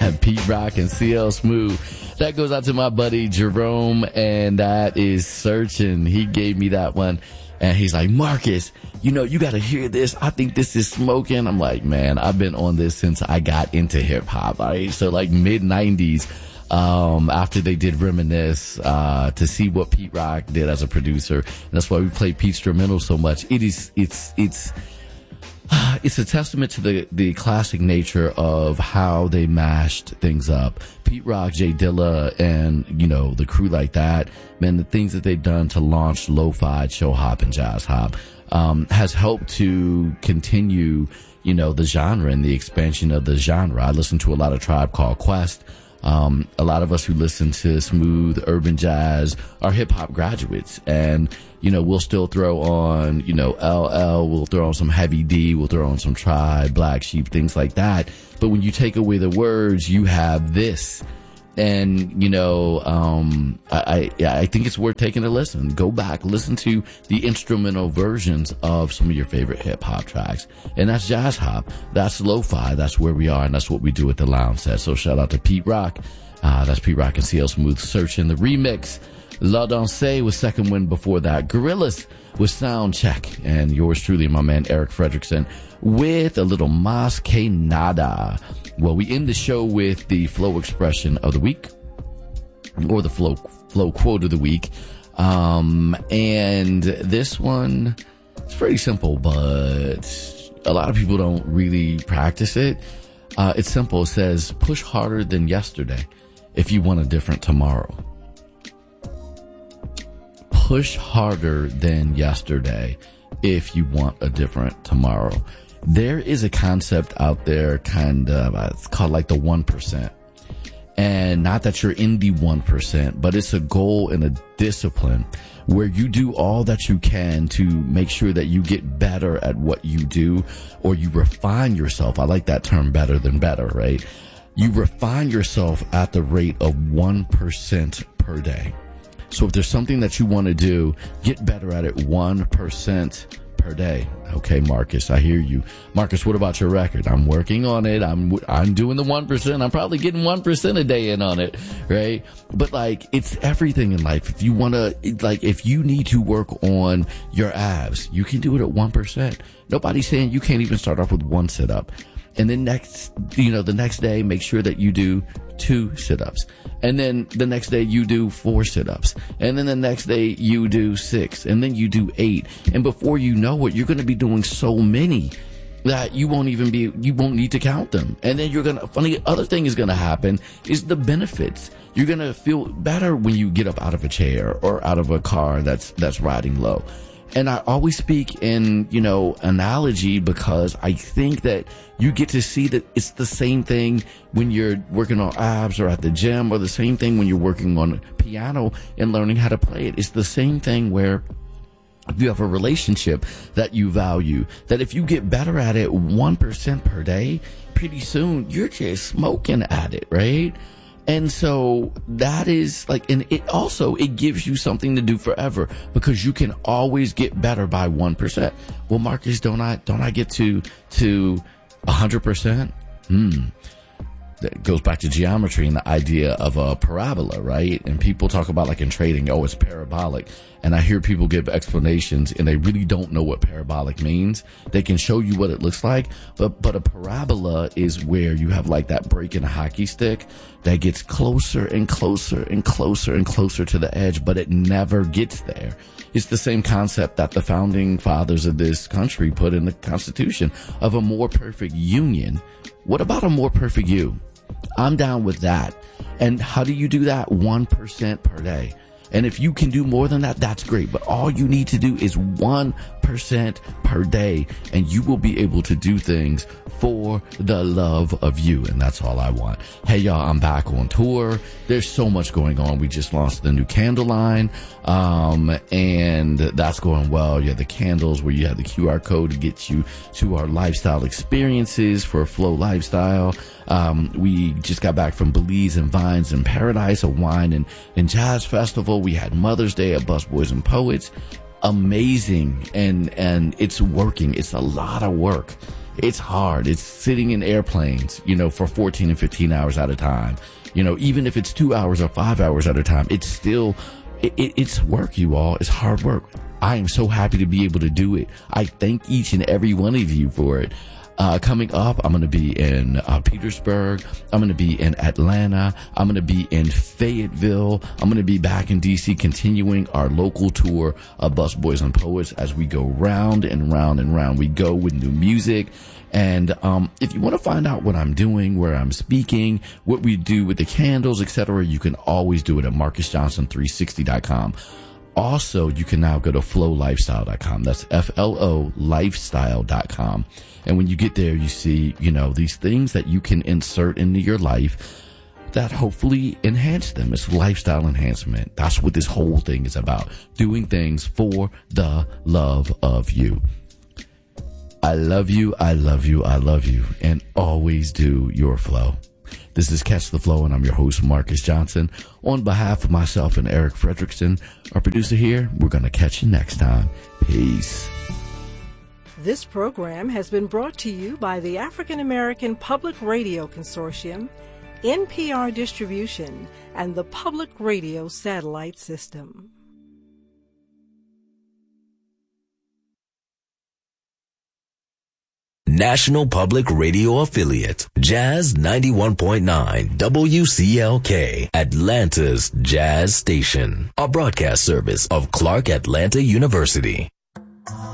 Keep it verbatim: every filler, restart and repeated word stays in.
Pete Rock and C L Smooth. That goes out to my buddy Jerome, and that is Searching. He gave me that one, and he's like, Marcus, you know, you got to hear this. I think this is smoking. I'm like, man, I've been on this since I got into hip hop. All right, so like mid nineties. Um, after they did Reminisce, uh, to see what Pete Rock did as a producer. And that's why we play Pete's instrumental so much. It is, it's, it's, it's a testament to the, the classic nature of how they mashed things up. Pete Rock, Jay Dilla, and, you know, the crew like that, man, the things that they've done to launch lo-fi, chill hop, and jazz hop, um, has helped to continue, you know, the genre and the expansion of the genre. I listen to a lot of Tribe Called Quest. Um, a lot of us who listen to smooth urban jazz are hip hop graduates, and, you know, we'll still throw on, you know, L L, we'll throw on some Heavy D, we'll throw on some Tribe, Black Sheep, things like that. But when you take away the words, you have this. And, you know, um, I, I, I think it's worth taking a listen. Go back, listen to the instrumental versions of some of your favorite hip hop tracks. And that's jazz hop. That's lo-fi. That's where we are. And that's what we do at the Lounge Set. So shout out to Pete Rock. Uh, that's Pete Rock and C L Smooth, Searching. The remix, La Danse was second win before that. Gorillaz with Sound Check. And yours truly, my man, Eric Fredrickson, with a little Mas Que Nada. Well, we end the show with the flow expression of the week, or the flow flow quote of the week. Um, and this one, it's pretty simple, but a lot of people don't really practice it. Uh, it's simple. It says, push harder than yesterday if you want a different tomorrow. Push harder than yesterday if you want a different tomorrow. There is a concept out there, kind of, uh, it's called like the one percent. And not that you're in the one percent, but it's a goal and a discipline where you do all that you can to make sure that you get better at what you do, or you refine yourself. I like that term, better than better, right? You refine yourself at the rate of one percent per day. So if there's something that you want to do, get better at it one percent per day. Okay, Marcus, I hear you. Marcus, what about your record? I'm working on it. I'm I'm doing the one percent. I'm probably getting one percent a day in on it, right? But like, it's everything in life. If you want to, like, if you need to work on your abs, you can do it at one percent. Nobody's saying you can't even start off with one sit-up. And then next, you know, the next day, make sure that you do two sit-ups. And then the next day you do four sit-ups. And then the next day you do six. And then you do eight. And before you know it, you're going to be doing so many that you won't even be, you won't need to count them. And then you're going to, funny, other thing is going to happen is the benefits. You're going to feel better when you get up out of a chair or out of a car that's, that's riding low. And I always speak in, you know, analogy, because I think that you get to see that it's the same thing when you're working on abs or at the gym, or the same thing when you're working on piano and learning how to play it. It's the same thing where if you have a relationship that you value, that if you get better at it one percent per day, pretty soon you're just smoking at it, right? And so that is like, and it also, it gives you something to do forever, because you can always get better by one percent. Well, Marcus, don't I, don't I get to, to a hundred percent? Hmm. That goes back to geometry and the idea of a parabola, right? And people talk about, like in trading, oh, it's parabolic. And I hear people give explanations and they really don't know what parabolic means. They can show you what it looks like, but, but a parabola is where you have like that break in a hockey stick that gets closer and closer and closer and closer to the edge, but it never gets there. It's the same concept that the founding fathers of this country put in the Constitution of a more perfect union. What about a more perfect you? I'm down with that. And how do you do that? one percent per day. And if you can do more than that, that's great. But all you need to do is one percent per day, and you will be able to do things for the love of you. And that's all I want. Hey, y'all, I'm back on tour. There's so much going on. We just launched the new candle line, um, and that's going well. You have the candles where you have the Q R code to get you to our lifestyle experiences for a flow lifestyle. Um, we just got back from Belize and Vines and Paradise, a wine and, and jazz festival. We had Mother's Day at Busboys and Poets. Amazing. And, and it's working. It's a lot of work. It's hard. It's sitting in airplanes, you know, for fourteen and fifteen hours at a time. You know, even if it's two hours or five hours at a time, it's still, it, it, it's work, you all. It's hard work. I am so happy to be able to do it. I thank each and every one of you for it. Uh, coming up, I'm going to be in uh, Petersburg. I'm going to be in Atlanta. I'm going to be in Fayetteville. I'm going to be back in D C continuing our local tour of Busboys and Poets as we go round and round and round. We go with new music. And um, if you want to find out what I'm doing, where I'm speaking, what we do with the candles, et cetera, you can always do it at marcus johnson three sixty dot com. Also, you can now go to flow lifestyle dot com. That's F L O lifestyle dot com. And when you get there, you see, you know, these things that you can insert into your life that hopefully enhance them. It's lifestyle enhancement. That's what this whole thing is about. Doing things for the love of you. I love you. I love you. I love you. And always do your flow. This is Catch the Flow, and I'm your host, Marcus Johnson. On behalf of myself and Eric Fredrickson, our producer here, we're going to catch you next time. Peace. This program has been brought to you by the African American Public Radio Consortium, N P R Distribution, and the Public Radio Satellite System. National Public Radio Affiliate, Jazz ninety-one point nine W C L K, Atlanta's Jazz Station, a broadcast service of Clark Atlanta University.